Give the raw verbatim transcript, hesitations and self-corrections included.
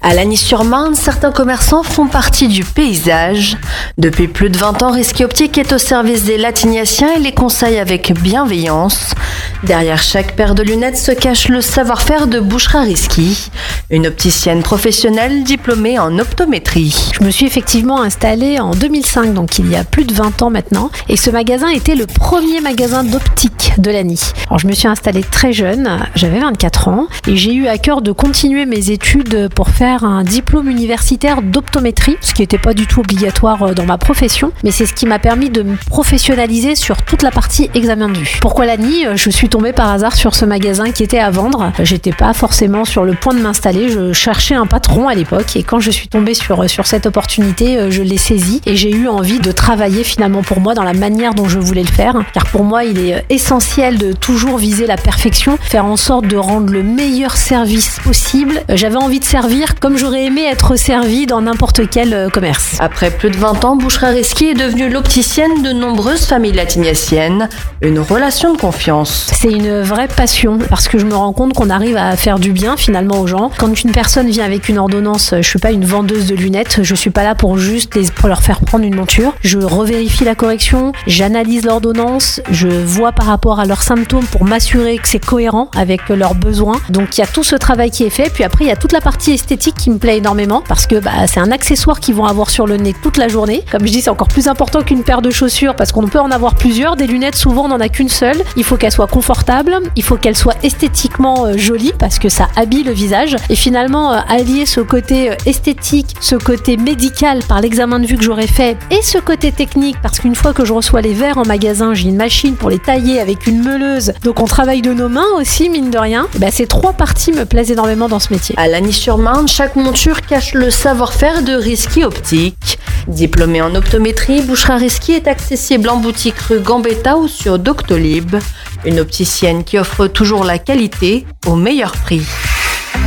À Lagny-sur-Marne, certains commerçants font partie du paysage. Depuis plus de vingt ans, Risqué Optique est au service des Latignacien et les conseille avec bienveillance. Derrière chaque paire de lunettes se cache le savoir-faire de Bouchra Risky, une opticienne professionnelle diplômée en optométrie. Je me suis effectivement installée en deux mille cinq, donc il y a plus de vingt ans maintenant, et ce magasin était le premier magasin d'optique de Lagny. Alors je me suis installée très jeune, j'avais vingt-quatre ans, et j'ai eu à cœur de continuer mes études pour faire un diplôme universitaire d'optométrie, ce qui n'était pas du tout obligatoire dans ma profession, mais c'est ce qui m'a permis de me professionnaliser sur toute la partie examen de vue. Pourquoi Lagny ? Je suis tombée par hasard sur ce magasin qui était à vendre. J'étais pas forcément sur le point de m'installer, je cherchais un patron à l'époque, et quand je suis tombée sur, sur cette opportunité, je l'ai saisie et j'ai eu envie de travailler finalement pour moi dans la manière dont je voulais le faire, car pour moi il est essentiel de toujours viser la perfection, faire en sorte de rendre le meilleur service possible. J'avais envie de servir comme j'aurais aimé être servie dans n'importe quel commerce. Après plus de vingt ans, Bouchra Risky est devenue l'opticienne de nombreuses familles latignaciennes. Une relation de confiance. C'est une vraie passion parce que je me rends compte qu'on arrive à faire du bien finalement aux gens. Quand une personne vient avec une ordonnance, je suis pas une vendeuse de lunettes, je suis pas là pour juste les, pour leur faire prendre une monture. Je revérifie la correction, j'analyse l'ordonnance, je vois par rapport à leurs symptômes pour m'assurer que c'est cohérent avec leurs besoins. Donc il y a tout ce travail qui est fait, puis après il y a toute la partie esthétique qui me plaît énormément parce que bah, c'est un accessoire qu'ils vont avoir sur le nez toute la journée. Comme je dis, c'est encore plus important qu'une paire de chaussures parce qu'on peut en avoir plusieurs. Des lunettes, souvent on n'en a qu'une seule. Il faut qu'elle soit confortable, il faut qu'elle soit esthétiquement euh, jolie parce que ça habille le visage. Et finalement, euh, allier ce côté euh, esthétique, ce côté médical par l'examen de vue que j'aurais fait et ce côté technique parce qu'une fois que je reçois les verres en magasin, j'ai une machine pour les tailler avec une meuleuse. Donc on travaille de nos mains aussi, mine de rien. Et bah, ces trois parties me plaisent énormément dans ce métier. À Lagny-sur-Marne, chaque monture cache le savoir-faire de Risqué Optique. Diplômée en optométrie, Bouchra Risky est accessible en boutique rue Gambetta ou sur Doctolib. Une opticienne qui offre toujours la qualité au meilleur prix.